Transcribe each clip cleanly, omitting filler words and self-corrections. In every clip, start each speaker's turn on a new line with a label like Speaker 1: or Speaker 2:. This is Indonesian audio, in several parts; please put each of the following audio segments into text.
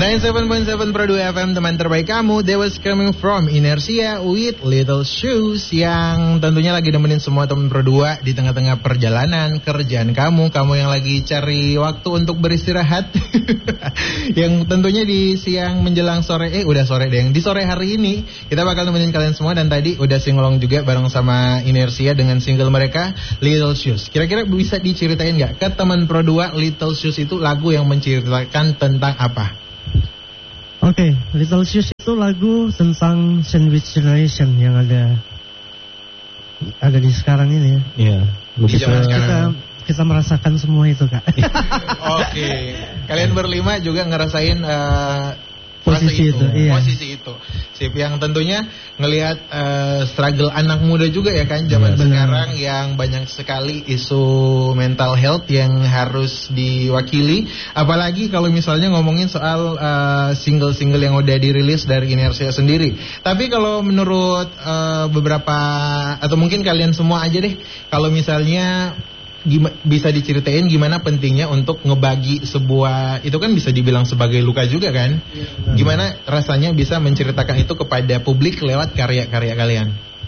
Speaker 1: 97.7 Pro 2 FM, teman terbaik kamu. That was coming from Inertia with Little Shoes, yang tentunya lagi nemenin semua teman Pro 2 di tengah-tengah perjalanan kerjaan kamu yang lagi cari waktu untuk beristirahat. Yang tentunya di siang menjelang sore, udah sore deh, di sore hari ini kita bakal nemenin kalian semua. Dan tadi udah singlong juga bareng sama Inertia dengan single mereka Little Shoes. Kira-kira bisa diceritain gak ke teman Pro 2, Little Shoes itu lagu yang menceritakan tentang apa?
Speaker 2: Oke, Little Shoes itu lagu tentang sandwich generation yang ada di sekarang ini ya.
Speaker 1: Iya.
Speaker 2: Kita merasakan semua itu, Kak.
Speaker 1: Oke. Kalian berlima juga ngerasain
Speaker 2: posisi itu. Iya.
Speaker 1: Posisi itu. Sip, yang tentunya ngelihat struggle anak muda juga ya kan zaman sekarang yang banyak sekali isu mental health yang harus diwakili. Apalagi kalau misalnya ngomongin soal single-single yang udah dirilis dari Inertia sendiri. Tapi kalau menurut beberapa atau mungkin kalian semua aja deh, kalau misalnya bisa diceritain gimana pentingnya untuk ngebagi sebuah, itu kan bisa dibilang sebagai luka juga kan? Gimana rasanya bisa menceritakan itu kepada publik lewat karya-karya kalian?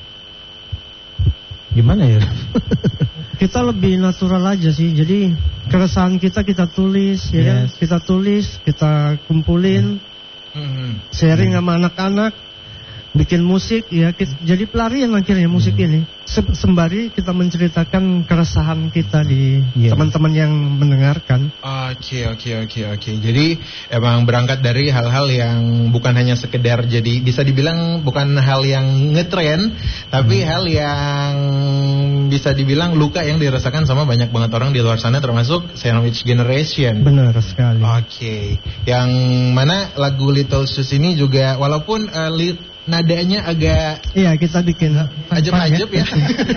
Speaker 2: Gimana ya? Kita lebih natural aja sih. Jadi keresahan kita tulis, ya kan? Kita tulis, kita kumpulin, sharing sama anak-anak, bikin musik ya. Jadi pelarian akhirnya musik ini. Sembari kita menceritakan keresahan kita di teman-teman yang mendengarkan.
Speaker 1: Oke. Jadi emang berangkat dari hal-hal yang bukan hanya sekedar, jadi bisa dibilang bukan hal yang ngetren, tapi hal yang bisa dibilang luka yang dirasakan sama banyak banget orang di luar sana, termasuk sandwich generation.
Speaker 2: Benar sekali.
Speaker 1: Oke. Yang mana lagu Little Shoes ini juga walaupun nadanya agak
Speaker 2: kita bikin
Speaker 1: ajeb-ajeb ya.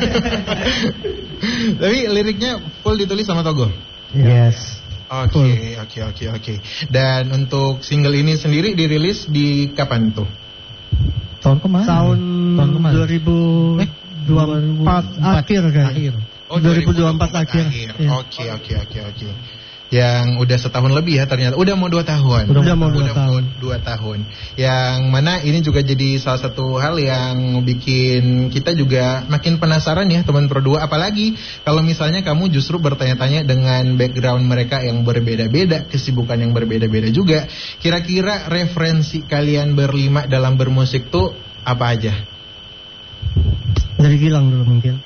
Speaker 1: Tapi liriknya full ditulis sama Togo.
Speaker 2: Yes.
Speaker 1: Oke. Dan untuk single ini sendiri dirilis di kapan tuh?
Speaker 2: Tahun kemarin. Tahun 2024 akhir kan. 2024 akhir.
Speaker 1: Oke. Yang udah setahun lebih ya ternyata. Udah mau 2 tahun.
Speaker 2: Udah mau 2
Speaker 1: tahun. Yang mana ini juga jadi salah satu hal yang bikin kita juga makin penasaran ya teman Pro 2. Apalagi kalau misalnya kamu justru bertanya-tanya dengan background mereka yang berbeda-beda, kesibukan yang berbeda-beda juga. Kira-kira referensi kalian berlima dalam bermusik tuh apa aja?
Speaker 2: Dari Gilang dulu mungkin.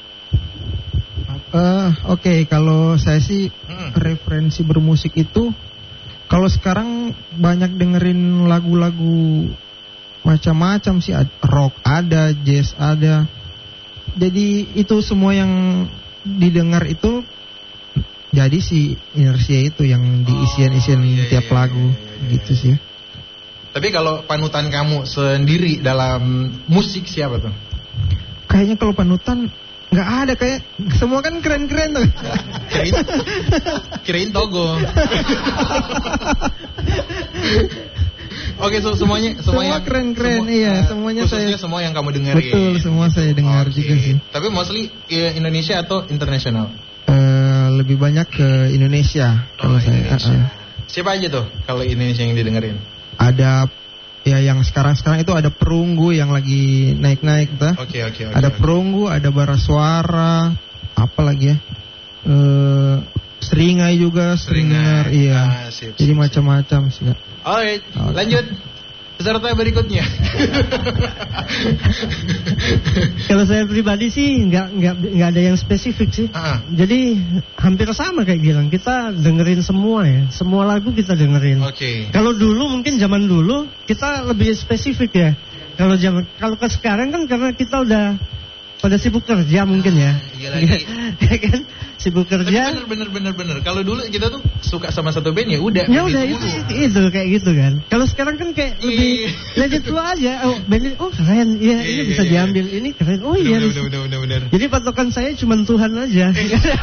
Speaker 3: Oke, kalau saya sih referensi bermusik itu, kalau sekarang banyak dengerin lagu-lagu macam-macam sih, rock ada, jazz ada. Jadi itu semua yang didengar itu jadi si Inertia itu yang diisian-isian tiap lagu gitu sih.
Speaker 1: Tapi kalau panutan kamu sendiri dalam musik siapa tuh?
Speaker 3: Kayaknya kalau panutan nggak ada, kayak semua kan keren-keren tuh.
Speaker 1: Kirain Togo. Oke, semuanya
Speaker 3: keren-keren, semuanya
Speaker 1: khususnya
Speaker 3: saya.
Speaker 1: Semua yang kamu dengar.
Speaker 3: Betul, semua saya dengar juga sih.
Speaker 1: Tapi mostly Indonesia atau internasional?
Speaker 3: Lebih banyak ke Indonesia kalau saya.
Speaker 1: Siapa aja tuh kalau Indonesia yang didengerin?
Speaker 3: Ada ya yang sekarang itu ada Perunggu yang lagi naik-naik tuh.
Speaker 1: Oke.
Speaker 3: Ada Perunggu, ada Bara Suara, apa lagi ya? Seringai juga, Seringar, iya.
Speaker 1: Sip,
Speaker 3: jadi macam-macam sih.
Speaker 1: Alright, lanjut. Peserta berikutnya.
Speaker 2: Kalau saya pribadi sih nggak ada yang spesifik sih. Jadi hampir sama kayak Gilang. Kita dengerin semua ya. Semua lagu kita dengerin.
Speaker 1: Oke.
Speaker 2: Kalau dulu mungkin zaman dulu kita lebih spesifik ya. Kalau ke sekarang kan karena kita udah pada sibuk kerja mungkin ya.
Speaker 1: Iya lagi.
Speaker 2: Ya kan? Sibuk kerja.
Speaker 1: Tapi bener. Kalau dulu kita tuh suka sama satu band ya udah.
Speaker 2: Ya udah itu kayak gitu kan. Kalau sekarang kan kayak lebih legit lu aja. Oh band keren. Iya ini bisa diambil. Ini keren. Oh iya.
Speaker 1: Bener.
Speaker 2: Jadi patokan saya cuma Tuhan aja.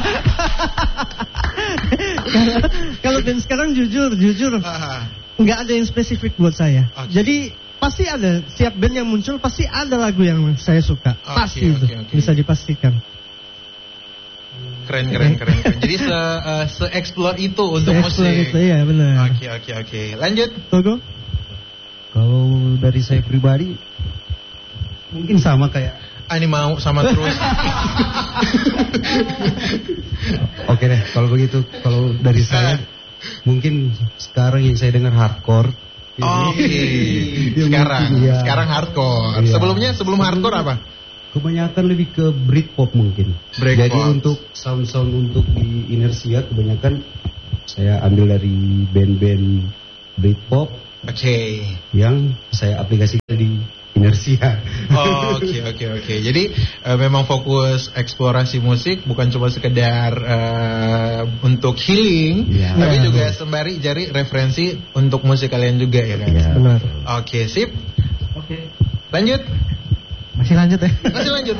Speaker 2: Kalau band sekarang jujur nggak ada yang spesifik buat saya. Jadi pasti ada, setiap band yang muncul pasti ada lagu yang saya suka. Pasti itu. Bisa dipastikan.
Speaker 1: Keren. Jadi se-explore itu untuk musik.
Speaker 2: Itu, iya benar.
Speaker 1: Oke. Lanjut.
Speaker 2: Togo.
Speaker 4: Kalau dari saya pribadi mungkin sama kayak
Speaker 1: ini mau sama terus.
Speaker 4: Oke deh, kalau begitu, kalau dari saya mungkin sekarang yang saya dengar hardcore.
Speaker 1: Oke. Sekarang hardcore.
Speaker 4: Iya.
Speaker 1: Sebelum hardcore apa?
Speaker 4: Kebanyakan lebih ke Britpop mungkin. Jadi untuk sound-sound untuk di Inersia kebanyakan saya ambil dari band-band Britpop.
Speaker 1: Oke.
Speaker 4: Yang saya aplikasikan di Inersia.
Speaker 1: Oke. Jadi memang fokus eksplorasi musik bukan cuma sekedar untuk healing, tapi juga sembari cari referensi untuk musik kalian juga ya kan?
Speaker 2: Benar.
Speaker 1: Oke, sip. Oke. Lanjut.
Speaker 2: Masih lanjut ya?
Speaker 1: Masih lanjut.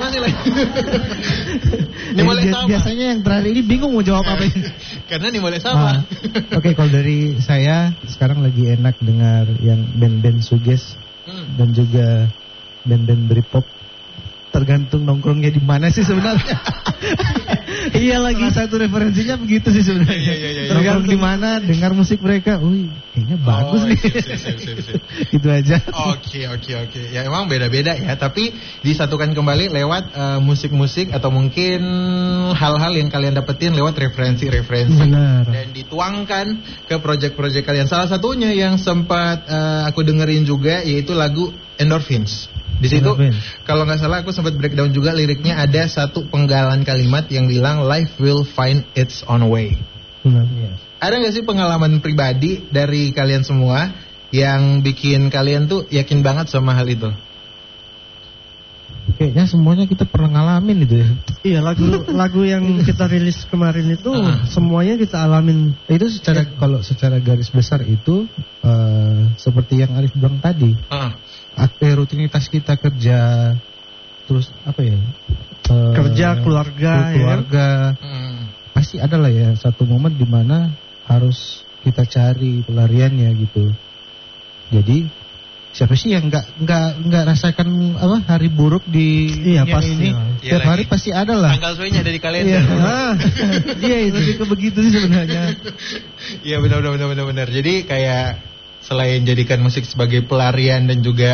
Speaker 1: Ini boleh sama.
Speaker 2: Biasanya yang terakhir ini bingung mau jawab apa ini.
Speaker 1: Karena ini boleh sama.
Speaker 2: Oke, kalau dari saya sekarang lagi enak dengar yang band-band shoegaze dan juga band-band Britpop. Tergantung nongkrongnya di mana sih sebenarnya. Iya lagi satu referensinya begitu sih sebenarnya.
Speaker 1: Iya.
Speaker 2: Nongkrong di mana, dengar musik mereka, kayaknya bagus nih.
Speaker 1: Sip.
Speaker 2: Itu aja.
Speaker 1: Oke. Ya emang beda-beda ya, tapi disatukan kembali lewat musik-musik atau mungkin hal-hal yang kalian dapetin lewat referensi-referensi.
Speaker 2: Benar.
Speaker 1: Dan dituangkan ke project-project kalian. Salah satunya yang sempat aku dengerin juga yaitu lagu Endorphins. Di situ kalau nggak salah aku sempat breakdown juga liriknya, ada satu penggalan kalimat yang bilang life will find its own way. Ada nggak sih pengalaman pribadi dari kalian semua yang bikin kalian tuh yakin banget sama hal itu?
Speaker 2: Kayaknya semuanya kita pernah ngalamin itu ya. Iya, lagu yang kita rilis kemarin itu semuanya kita alamin. Itu kalau secara garis besar itu seperti yang Arif bilang tadi. Rutinitas kita kerja, terus apa ya? Kerja, keluarga. Pasti ada lah ya satu momen di mana harus kita cari pelariannya gitu. Jadi siapa sih yang nggak rasakan hari buruk di pasti ini? Tiap hari pasti ada lah.
Speaker 1: Tanggal suenya ada di kalender.
Speaker 2: Iya itu juga begitu sih sebenarnya.
Speaker 1: Iya benar. Jadi kayak selain jadikan musik sebagai pelarian dan juga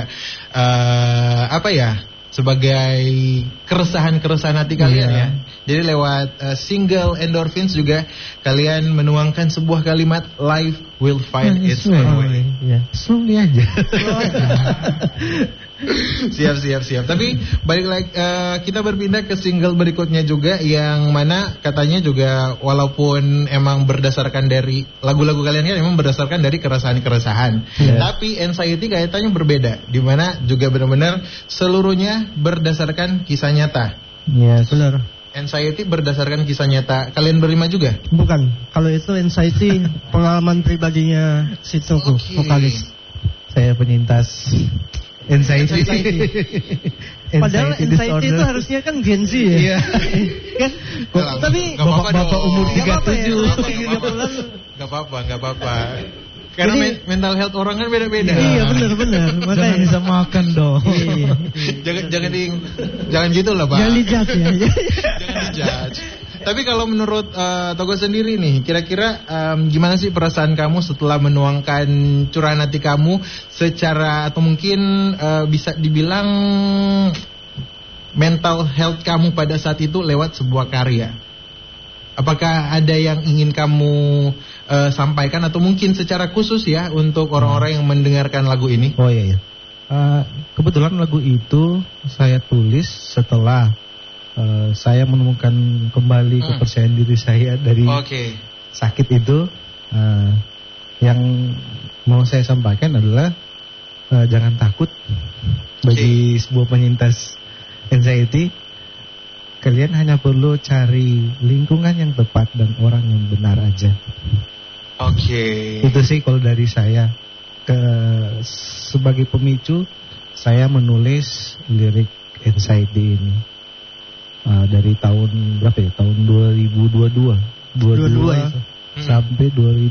Speaker 1: sebagai keresahan hati kalian ya. Jadi lewat single Endorphins juga kalian menuangkan sebuah kalimat life will find its own way.
Speaker 2: Slowly aja.
Speaker 1: Siap. Tapi balik lagi kita berpindah ke single berikutnya juga yang mana katanya juga walaupun emang berdasarkan dari lagu-lagu kalian kan emang berdasarkan dari keresahan-keresahan. Tapi Anxiety kayaknya berbeda, di mana juga benar-benar seluruhnya berdasarkan kisah nyata.
Speaker 2: Iya, benar.
Speaker 1: Anxiety berdasarkan kisah nyata. Kalian berlima juga?
Speaker 2: Bukan. Kalau itu Anxiety pengalaman pribadinya si Toko, vokalis. Saya penyintas Anxiety. Padahal Anxiety itu harusnya kan Gen Z ya. Iya. Kan? Tapi bapak umur 37.
Speaker 1: Gak apa-apa. Karena mental health orang kan beda-beda.
Speaker 2: Iya benar. Makanya bisa makan dong.
Speaker 1: Jangan gitu lah Pak.
Speaker 2: Jangan dijudge ya.
Speaker 1: Jangan dijudge. Tapi kalau menurut Togo sendiri nih, kira-kira gimana sih perasaan kamu setelah menuangkan curahan hati kamu secara atau mungkin bisa dibilang mental health kamu pada saat itu lewat sebuah karya? Apakah ada yang ingin kamu sampaikan atau mungkin secara khusus ya untuk orang-orang yang mendengarkan lagu ini?
Speaker 2: Oh iya. Kebetulan lagu itu saya tulis setelah saya menemukan kembali kepercayaan diri saya dari sakit itu. Yang mau saya sampaikan adalah jangan takut bagi sebuah penyintas anxiety. Kalian hanya perlu cari lingkungan yang tepat dan orang yang benar aja. Itu sih kalau dari saya. Sebagai pemicu, saya menulis lirik Anxiety ini. Dari tahun berapa ya? Tahun 2022 sampai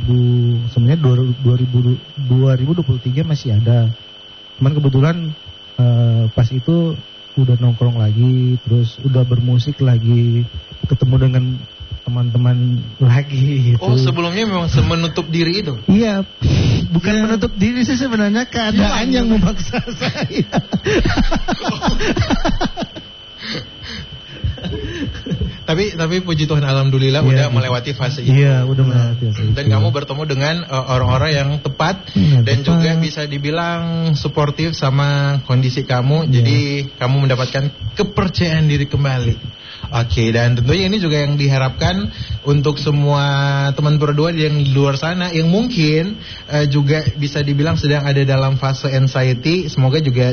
Speaker 2: 2023 masih ada. Cuman kebetulan pas itu udah nongkrong lagi, terus udah bermusik lagi, ketemu dengan teman-teman lagi gitu.
Speaker 1: Oh sebelumnya memang menutup diri itu?
Speaker 2: Iya,
Speaker 5: bukan menutup diri sih sebenarnya, keadaan yang memaksa saya.
Speaker 1: Tapi puji Tuhan, alhamdulillah udah melewati fase itu.
Speaker 5: Iya, udah melewati fase itu.
Speaker 1: Dan kamu bertemu dengan orang-orang yang tepat dan juga bisa dibilang suportif sama kondisi kamu. Jadi kamu mendapatkan kepercayaan diri kembali. Oke, dan tentunya ini juga yang diharapkan untuk semua teman berdua yang di luar sana yang mungkin juga bisa dibilang sedang ada dalam fase anxiety. Semoga juga